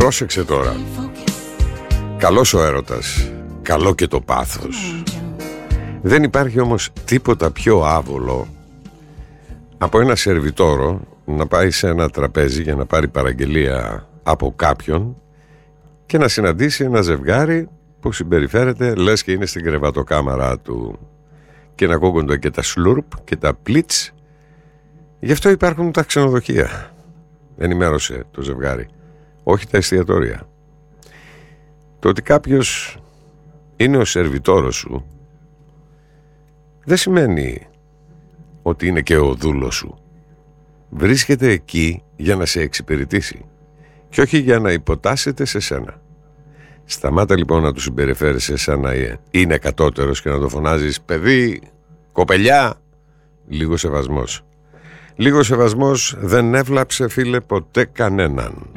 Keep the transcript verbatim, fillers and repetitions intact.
πρόσεξε τώρα. Καλός ο έρωτας, καλό και το πάθος. Δεν υπάρχει όμως τίποτα πιο άβολο από ένα σερβιτόρο να πάει σε ένα τραπέζι για να πάρει παραγγελία από κάποιον και να συναντήσει ένα ζευγάρι που συμπεριφέρεται λες και είναι στην κρεβατοκάμαρα του και να ακούγονται και τα σλουρπ και τα πλίτς. Γι' αυτό υπάρχουν τα ξενοδοχεία. Ενημέρωσε το ζευγάρι, όχι τα εστιατόρια. Το ότι κάποιος είναι ο σερβιτόρος σου δεν σημαίνει ότι είναι και ο δούλος σου. Βρίσκεται εκεί για να σε εξυπηρετήσει και όχι για να υποτάσσεται σε σένα. Σταμάτα λοιπόν να του συμπεριφέρεσαι σαν να είναι κατώτερος και να το φωνάζεις παιδί, κοπελιά. Λίγο σεβασμός. Λίγο σεβασμός δεν έβλαψε, φίλε, ποτέ κανέναν.